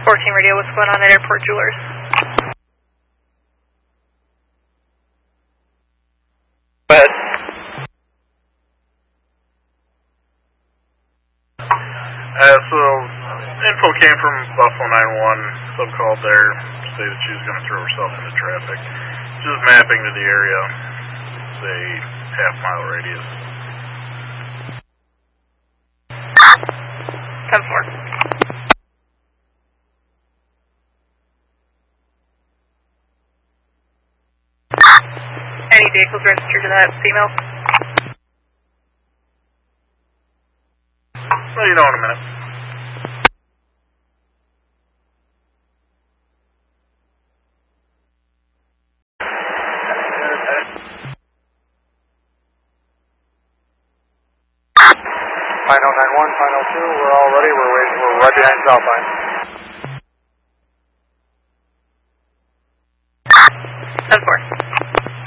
14 radio, what's going on at Airport Jewelers? Go ahead. So, info came from Buffalo 911, sub called there, stated she was going to throw herself into traffic. Just mapping to the area, say, half-mile radius. 10-4. Any vehicles registered to that female? Well, you know in a minute. Final 9-1, final 2, we're all ready. We're right behind Southline.